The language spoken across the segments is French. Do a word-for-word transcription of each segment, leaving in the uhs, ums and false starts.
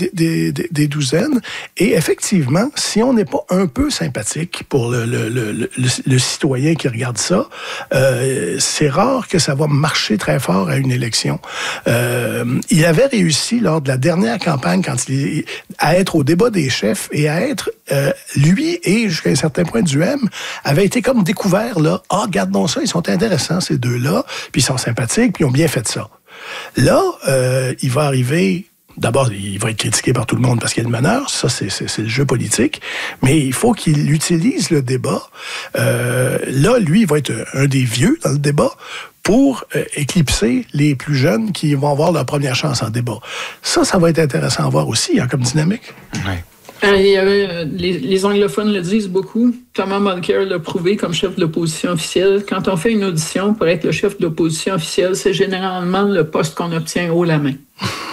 des, des, des, des douzaines. Et effectivement, si on n'est pas un peu sympathique pour le, le, le, le, le citoyen qui regarde ça, euh, c'est rare que ça va marcher très fort à une élection. Euh, il avait réussi lors de la dernière campagne quand il, à être au débat des chefs et à être, euh, lui et jusqu'à un certain point du M, avait été comme découvert, là, ah, regardons ça, ils sont intéressants, ces deux-là, puis ils sont sympathiques, puis ils ont bien fait ça. Là, euh, il va arriver... D'abord, il va être critiqué par tout le monde parce qu'il y a le meneur. Ça, c'est, c'est, c'est le jeu politique. Mais il faut qu'il utilise le débat. Euh, là, lui, il va être un des vieux dans le débat pour euh, éclipser les plus jeunes qui vont avoir leur première chance en débat. Ça, ça va être intéressant à voir aussi, hein, comme dynamique. Oui. Euh, il y avait, euh, les, les anglophones le disent beaucoup. Thomas Mulcair l'a prouvé comme chef de l'opposition officielle. Quand on fait une audition pour être le chef de l'opposition officielle, c'est généralement le poste qu'on obtient haut la main.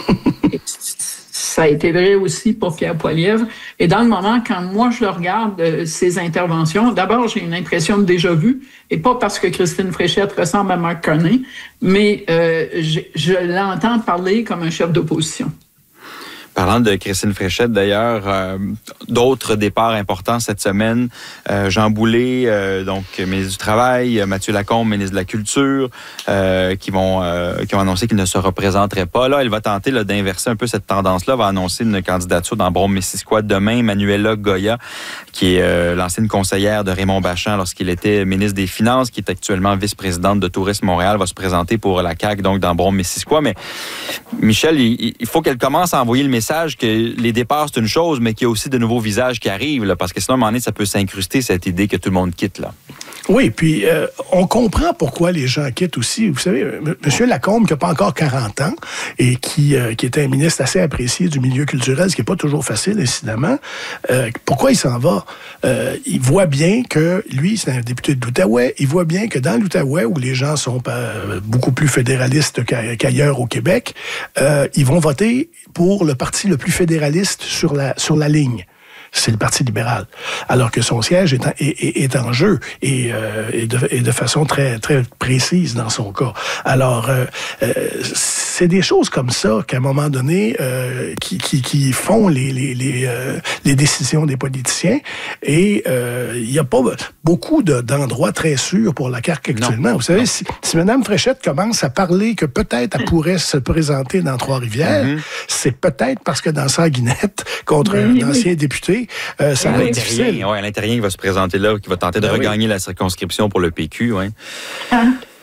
Ça a été vrai aussi pour Pierre Poilievre. Et dans le moment, quand moi je le regarde, euh, ses interventions, d'abord, j'ai une impression de déjà-vu, et pas parce que Christine Fréchette ressemble à Mark Carney, mais euh, je, je l'entends parler comme un chef d'opposition. Parlant de Christine Fréchette, d'ailleurs, euh, d'autres départs importants cette semaine. Euh, Jean Boulet, euh, donc ministre du Travail, Mathieu Lacombe, ministre de la Culture, euh, qui vont euh, qui ont annoncé qu'ils ne se représenteraient pas. Là, elle va tenter là, d'inverser un peu cette tendance-là, va annoncer une candidature dans Brome-Missisquoi demain. Manuela Goya, qui est euh, l'ancienne conseillère de Raymond Bachand lorsqu'il était ministre des Finances, qui est actuellement vice-présidente de Tourisme Montréal, va se présenter pour la C A Q, donc dans Brome-Missisquoi. Mais Michel, il, il faut qu'elle commence à envoyer le message que les départs, c'est une chose, mais qu'il y a aussi de nouveaux visages qui arrivent, là, parce que sinon, à un moment donné, ça peut s'incruster, cette idée que tout le monde quitte, là. Oui, puis euh, on comprend pourquoi les gens quittent aussi. Vous savez, M. Lacombe, qui n'a pas encore quarante ans et qui, euh, qui était un ministre assez apprécié du milieu culturel, ce qui n'est pas toujours facile, incidemment, euh, pourquoi il s'en va? Euh, il voit bien que, lui, c'est un député de l'Outaouais, il voit bien que dans l'Outaouais, où les gens sont euh, beaucoup plus fédéralistes qu'a, qu'ailleurs au Québec, euh, ils vont voter pour le parti le plus fédéraliste sur la, sur la ligne. C'est le Parti libéral. Alors que son siège est en, est, est, est en jeu et, euh, et, de, et de façon très, très précise dans son cas. Alors, euh, euh, c'est des choses comme ça qu'à un moment donné, euh, qui, qui, qui font les, les, les, euh, les décisions des politiciens. Et euh, il n'y a pas beaucoup de, d'endroits très sûrs pour la C A Q actuellement. Non. Vous savez, si, si Mme Fréchette commence à parler que peut-être elle pourrait se présenter dans Trois-Rivières, mm-hmm. c'est peut-être parce que dans Sanguinette, contre oui, un ancien oui. député, Euh, ça va être difficile. Oui, à l'intérieur, il va se présenter là, qui va tenter de ben regagner oui. la circonscription pour le P Q. Ouais. Ah.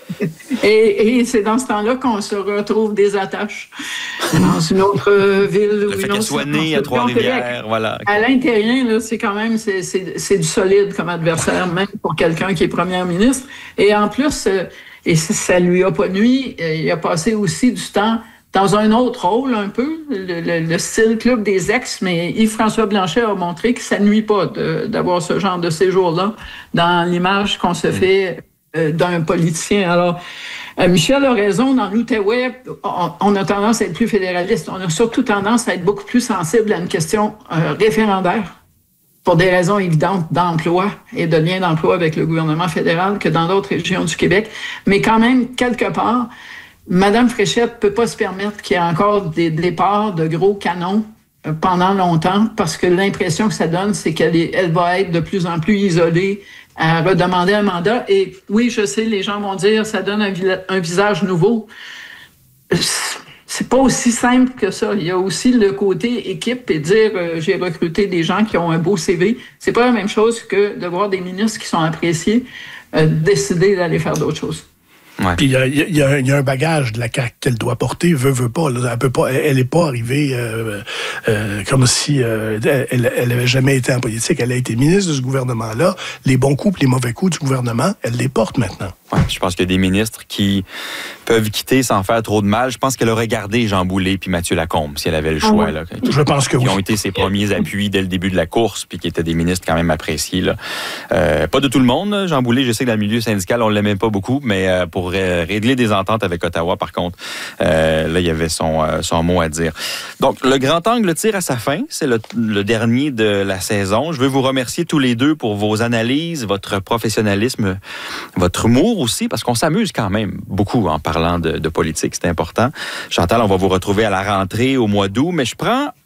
Et, et c'est dans ce temps-là qu'on se retrouve des attaches dans une autre ville. Le fait qu'elle soit née à Trois-Rivières, voilà. À l'intérieur, là, c'est quand même c'est, c'est, c'est du solide comme adversaire, même pour quelqu'un qui est premier ministre. Et en plus, et ça lui a pas nui, il a passé aussi du temps dans un autre rôle, un peu, le, le, le style club des ex, mais Yves-François Blanchet a montré que ça ne nuit pas de, d'avoir ce genre de séjour-là dans l'image qu'on se fait euh, d'un politicien. Alors, euh, Michel a raison, dans l'Outaouais, on, on a tendance à être plus fédéraliste. On a surtout tendance à être beaucoup plus sensible à une question euh, référendaire, pour des raisons évidentes d'emploi et de lien d'emploi avec le gouvernement fédéral que dans d'autres régions du Québec. Mais quand même, quelque part, Mme Fréchette ne peut pas se permettre qu'il y ait encore des départs de gros canons pendant longtemps, parce que l'impression que ça donne, c'est qu'elle est, elle va être de plus en plus isolée à redemander un mandat. Et oui, je sais, les gens vont dire ça donne un, un visage nouveau. C'est pas aussi simple que ça. Il y a aussi le côté équipe et dire euh, j'ai recruté des gens qui ont un beau C V. C'est pas la même chose que de voir des ministres qui sont appréciés euh, décider d'aller faire d'autres choses. Ouais. Puis il y a, y, a, y a un bagage de la C A Q qu'elle doit porter, veut, veut pas. Là, elle peut pas, elle n'est pas arrivée euh, euh, comme si euh, elle, elle avait jamais été en politique. Elle a été ministre de ce gouvernement-là. Les bons coups, les mauvais coups du gouvernement, elle les porte maintenant. Ouais, je pense qu'il y a des ministres qui peuvent quitter sans faire trop de mal. Je pense qu'elle aurait gardé Jean Boulet puis Mathieu Lacombe si elle avait le choix. Là, qui, je pense que qui oui. ont été ses premiers appuis dès le début de la course puis qui étaient des ministres quand même appréciés. Là. Euh, pas de tout le monde. Jean Boulet, je sais que dans le milieu syndical, on l'aimait pas beaucoup, mais euh, pour euh, régler des ententes avec Ottawa, par contre, euh, là, il y avait son, euh, son mot à dire. Donc, le grand angle tire à sa fin. C'est le, le dernier de la saison. Je veux vous remercier tous les deux pour vos analyses, votre professionnalisme, votre humour aussi, parce qu'on s'amuse quand même beaucoup en parlant de, de politique, c'est important. Chantal, on va vous retrouver à la rentrée au mois d'août, mais je prends